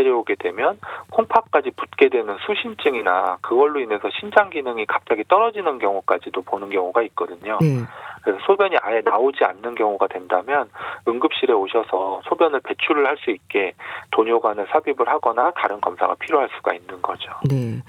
내려오게 되면 콩팥까지 붓게 되는 수신증이나 그걸로 인해서 신장 기능이 갑자기 떨어지는 경우까지도 보는 경우가 있거든요. 그래서 소변이 아예 나오지 않는 경우가 된다면 응급실에 오셔서 소변을 배출을 할 수 있게 도뇨관을 삽입을 하거나 다른 검사가 필요할 수가 있는 거죠. 네.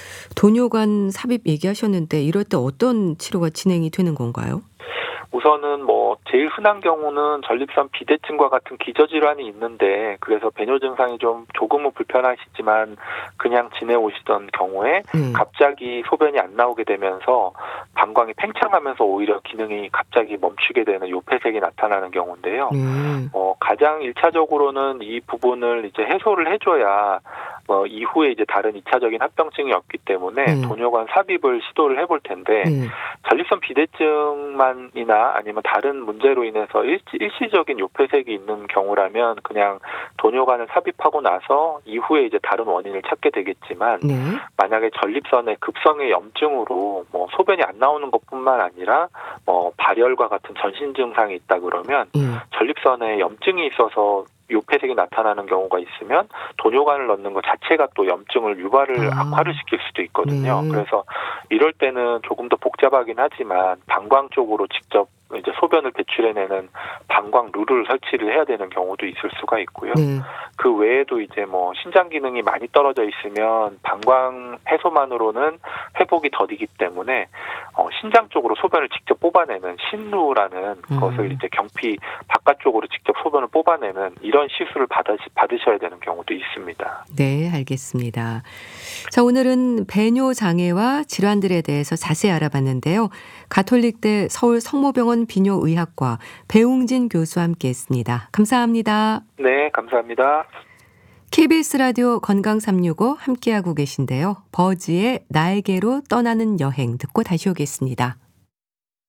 도뇨관 삽입 얘기하셨는데 이럴 때 어떤 치료가 진행이 되는 건가요? 우선은 제일 흔한 경우는 전립선 비대증과 같은 기저질환이 있는데 그래서 배뇨 증상이 조금은 불편하시지만 그냥 지내오시던 경우에 갑자기 소변이 안 나오게 되면서 방광이 팽창하면서 오히려 기능이 갑자기 멈추게 되는 요폐색이 나타나는 경우인데요. 가장 1차적으로는 이 부분을 이제 해소를 해줘야 이후에 이제 다른 2차적인 합병증이 없기 때문에 도뇨관 삽입을 시도를 해볼 텐데 전립선 비대증만이나 아니면 다른 문제로 인해서 일시적인 요폐색이 있는 경우라면 그냥 도뇨관을 삽입하고 나서 이후에 이제 다른 원인을 찾게 되겠지만 만약에 전립선의 급성의 염증으로 소변이 안 나오는 것뿐만 아니라 발열과 같은 전신 증상이 있다 그러면 전립선에 염증이 있어서 요폐색이 나타나는 경우가 있으면 도뇨관을 넣는 것 자체가 또 염증을 유발을 악화를 시킬 수도 있거든요. 그래서 이럴 때는 조금 더 복잡하긴 하지만 방광 쪽으로 직접 이제 소변을 배출해내는 방광 룰을 설치를 해야 되는 경우도 있을 수가 있고요. 그 외에도 이제 신장 기능이 많이 떨어져 있으면 방광 해소만으로는 회복이 더디기 때문에 신장 쪽으로 소변을 직접 뽑아내는 신루라는 것을 이제 경피 바깥쪽으로 직접 소변을 뽑아내는 이런 시술을 받으셔야 되는 경우도 있습니다. 네, 알겠습니다. 자, 오늘은 배뇨 장애와 질환들에 대해서 자세히 알아봤는데요. 가톨릭대 서울 성모병원 비뇨의학과 배웅진 교수와 함께했습니다. 감사합니다. 네, 감사합니다. KBS 라디오 건강365 함께하고 계신데요. 버즈의 나에게로 떠나는 여행 듣고 다시 오겠습니다.